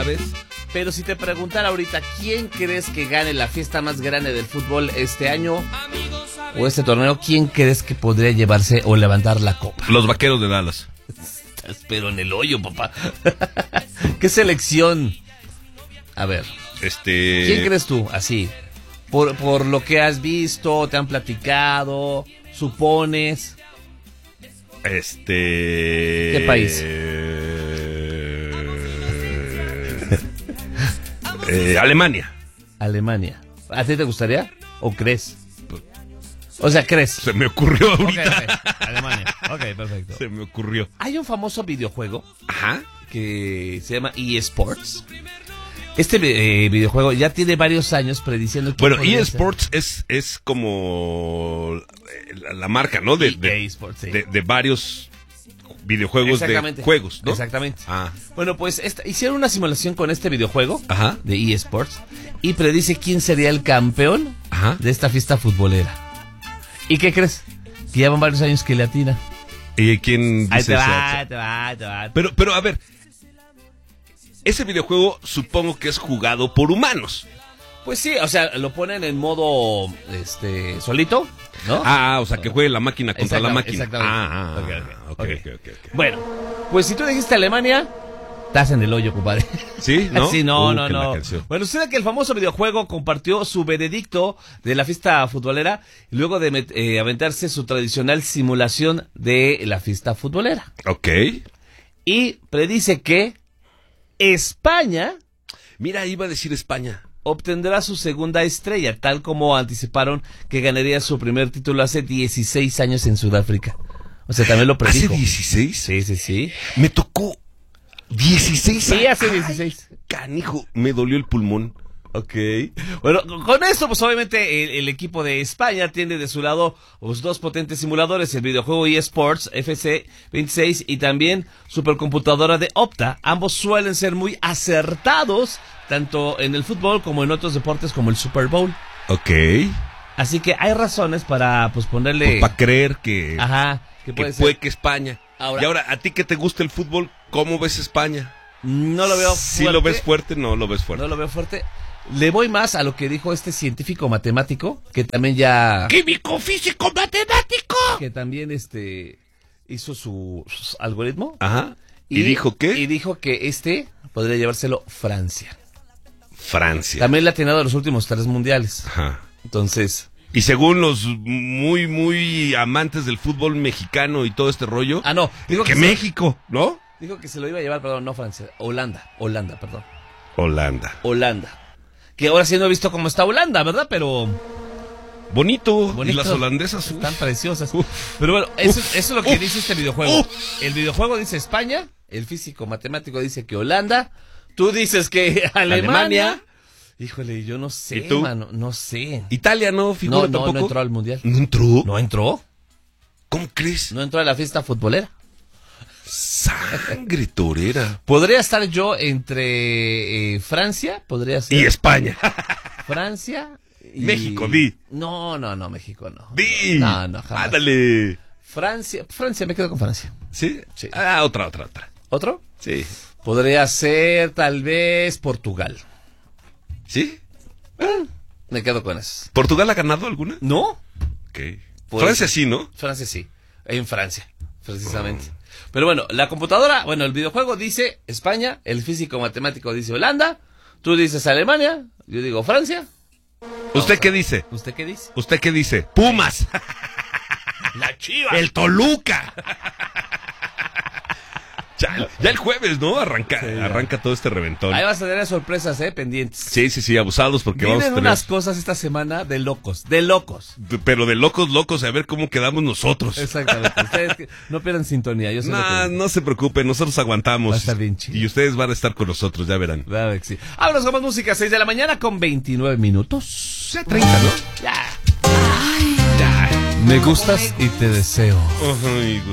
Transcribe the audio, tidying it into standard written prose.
¿sabes? Pero si te preguntara ahorita, ¿quién crees que gane la fiesta más grande del fútbol este año o este torneo? ¿Quién crees que podría llevarse o levantar la copa? Los Vaqueros de Dallas. Estás pero en el hoyo, papá. ¿Qué selección? A ver, ¿quién crees tú? Así, por lo que has visto, te han platicado, supones. ¿Qué país? Alemania. Alemania. ¿A ti te gustaría? ¿O crees? O sea, ¿crees? Se me ocurrió ahorita. Okay. Alemania. Ok, perfecto. Se me ocurrió. Hay un famoso videojuego. Ajá. Que se llama eSports. Este videojuego ya tiene varios años prediciendo que... Bueno, eSports es como la marca, ¿no? De eSports, sí. de varios videojuegos de juegos, ¿no? Exactamente. Ah. Bueno, pues hicieron una simulación con este videojuego. Ajá. De eSports y predice quién sería el campeón. Ajá. De esta fiesta futbolera. ¿Y qué crees? Que llevan varios años que le atina. ¿Y quién dice eso? Te va. Pero a ver, ese videojuego supongo que es jugado por humanos. Pues sí, o sea, lo ponen en modo solito, ¿no? O sea, que juegue la máquina contra la máquina. Exactamente. Okay. Bueno, pues si tú dijiste Alemania, estás en el hoyo, compadre. ¿Sí? ¿No? Sí, no. Bueno, sucede que el famoso videojuego compartió su veredicto de la fiesta futbolera luego de aventarse su tradicional simulación de la fiesta futbolera. Ok. Y predice que España... Mira, iba a decir España. Obtendrá su segunda estrella, tal como anticiparon que ganaría su primer título hace 16 años en Sudáfrica. O sea, también lo predijo. ¿Hace 16? Sí. Me tocó 16 años. Sí, hace 16. Canijo, me dolió el pulmón. Ok. Bueno, con esto, pues obviamente el equipo de España tiene de su lado los dos potentes simuladores, el videojuego eSports FC26 y también supercomputadora de Opta. Ambos suelen ser muy acertados, tanto en el fútbol como en otros deportes como el Super Bowl. Ok. Así que hay razones para pues ponerle... Para creer que... Ajá. Que puede que España. Y ahora, ¿a ti que te gusta el fútbol, cómo ves España? No lo veo fuerte. ¿Sí lo ves fuerte? No lo ves fuerte. No lo veo fuerte. Le voy más a lo que dijo este científico matemático, que también ya... ¡Químico, físico, matemático! Que también hizo su algoritmo. Ajá. ¿Y dijo qué? Y dijo que podría llevárselo Francia. Francia. También le ha tenido los últimos 3 mundiales. Ajá. Entonces... Y según los muy, muy amantes del fútbol mexicano y todo este rollo... no. Dijo que México, ¿no? Dijo que se lo iba a llevar, perdón, no Francia. Holanda, perdón. Holanda. Que ahora sí no he visto cómo está Holanda, ¿verdad? Pero... Bonito. Y las holandesas... Están preciosas. Pero bueno, eso es lo que dice este videojuego. El videojuego dice España, el físico matemático dice que Holanda, tú dices que Alemania. Híjole, yo no sé, ¿Y tú? Mano, no sé. ¿Italia no figura tampoco? No entró al mundial. ¿No entró? ¿No entró? ¿Cómo crees? No entró a la fiesta futbolera. Sangre torera. Podría estar yo entre Francia, podría ser. Y España. Francia y... México, di. No, México no. Di. No, jamás. Ándale. Francia, me quedo con Francia. ¿Sí? Sí. Otra. ¿Otro? Sí. Podría ser tal vez Portugal. ¿Sí? Me quedo con eso. ¿Portugal ha ganado alguna? ¿No? Ok. Francia sí, ¿no? Francia sí. En Francia, precisamente. Pero bueno, el videojuego dice España, el físico matemático dice Holanda, tú dices Alemania, yo digo Francia. ¿Usted qué dice? ¿Usted qué dice? ¿Usted qué dice? ¡Pumas! ¡La Chiva! ¡El Toluca! Ya el jueves, ¿no? Arranca todo este reventón. Ahí vas a tener sorpresas, pendientes. Sí, abusados porque vamos a tener unas cosas esta semana de locos. Pero de locos, a ver cómo quedamos nosotros. Exactamente. Ustedes no pierdan sintonía. Yo sé no se preocupen, nosotros aguantamos. Va a estar bien chido. Y ustedes van a estar con nosotros, ya verán. Claro que sí. Vámonos con más música, 6 de la mañana con 29 minutos. Ya 30, ¿no? Ya. Me gustas y te deseo. Ay,